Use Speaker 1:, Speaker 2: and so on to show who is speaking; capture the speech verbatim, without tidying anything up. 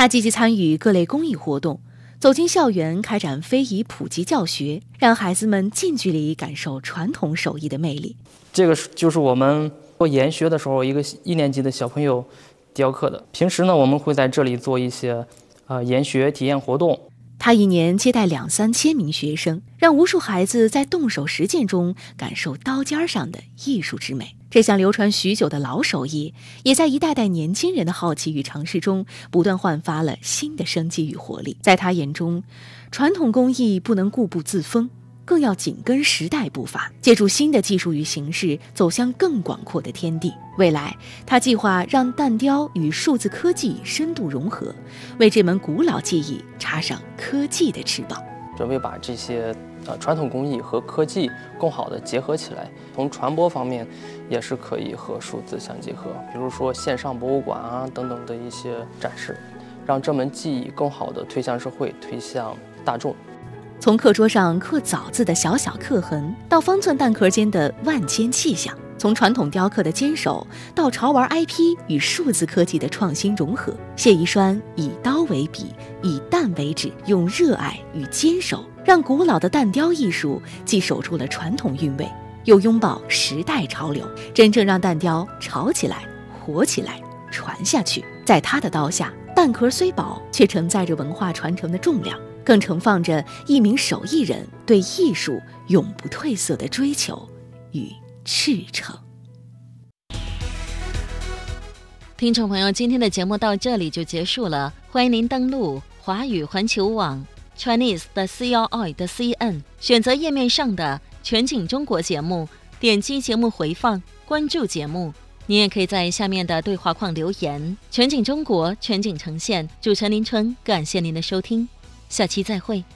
Speaker 1: 他积极参与各类公益活动，走进校园开展非遗普及教学，让孩子们近距离感受传统手艺的魅力。
Speaker 2: 这个就是我们做研学的时候，一个一年级的小朋友雕刻的。平时呢，我们会在这里做一些呃研学体验活动。
Speaker 1: 他一年接待两三千名学生，让无数孩子在动手实践中感受刀尖上的艺术之美。这项流传许久的老手艺，也在一代代年轻人的好奇与尝试中，不断焕发了新的生机与活力。在他眼中，传统工艺不能固步自封，更要紧跟时代步伐，借助新的技术与形式，走向更广阔的天地。未来，他计划让蛋雕与数字科技深度融合，为这门古老技艺插上科技的翅膀。
Speaker 2: 准备把这些呃传统工艺和科技更好的结合起来，从传播方面也是可以和数字相结合，比如说线上博物馆啊等等的一些展示，让这门技艺更好的推向社会，推向大众。
Speaker 1: 从课桌上刻枣字的小小刻痕，到方寸蛋壳间的万千气象；从传统雕刻的坚守，到潮玩 I P 与数字科技的创新融合，谢宜栓以刀为笔，以蛋为纸，用热爱与坚守，让古老的蛋雕艺术既守住了传统韵味，又拥抱时代潮流，真正让蛋雕潮起来、活起来、传下去。在他的刀下，蛋壳虽薄，却承载着文化传承的重量，更盛放着一名手艺人对艺术永不褪色的追求与赤诚。
Speaker 3: 听众朋友，今天的节目到这里就结束了，欢迎您登录华语环球网 Chinese 的 C L I 的 C N， 选择页面上的全景中国节目，点击节目回放，关注节目。您也可以在下面的对话框留言。全景中国，全景呈现，主持人林春，感谢您的收听，下期再会。